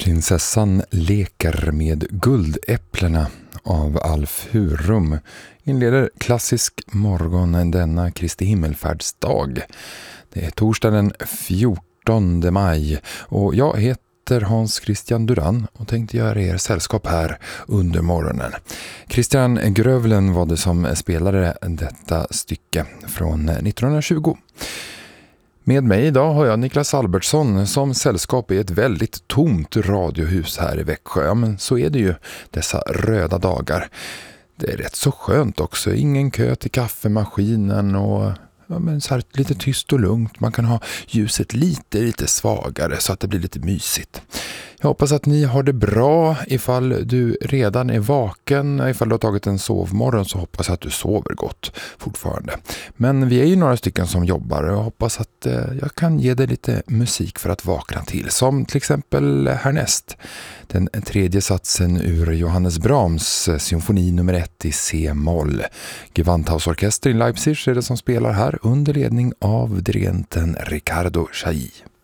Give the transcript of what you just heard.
Prinsessan leker med guldäpplena av Alf Hurum inleder klassisk morgon denna Kristi himmelfärdsdag. Det är torsdag den 14 maj och jag heter Hans Christian Duran och tänkte göra er sällskap här under morgonen. Christian Grövlen var det som spelade detta stycke från 1920. Med mig idag har jag Niklas Albertsson som sällskap i ett väldigt tomt radiohus här i Växjö. Ja, men så är det ju dessa röda dagar. Det är rätt så skönt också. Ingen kö till kaffemaskinen och men så här lite tyst och lugnt. Man kan ha ljuset lite svagare så att det blir lite mysigt. Jag hoppas att ni har det bra. Ifall du redan är vaken, ifall du har tagit en sovmorgon, så hoppas jag att du sover gott fortfarande. Men vi är ju några stycken som jobbar och jag hoppas att jag kan ge dig lite musik för att vakna till. Som till exempel härnäst. Den tredje satsen ur Johannes Brahms symfoni nummer 1 i C-moll. Gewandhausorkester i Leipzig är det som spelar här under ledning av dirigenten Riccardo Chailly.